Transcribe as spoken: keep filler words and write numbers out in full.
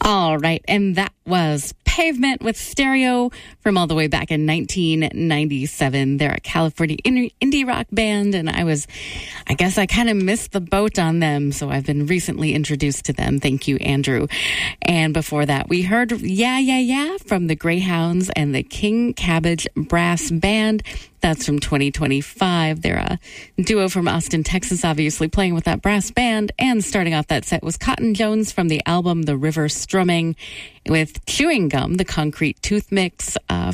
All right, and that was Pavement with Stereo from all the way back in nineteen ninety-seven. They're a California indie rock band, and I was, I guess I kind of missed the boat on them, so I've been recently introduced to them. Thank you, Andrew. And before that, we heard Yeah, Yeah, Yeah from the Greyhounds and the King Cabbage Brass Band. That's from twenty twenty-five. They're a duo from Austin, Texas, obviously playing with that brass band. And starting off that set was Cotton Jones from the album The River Strumming with Chewing Gum, the Concrete Tooth Mix uh,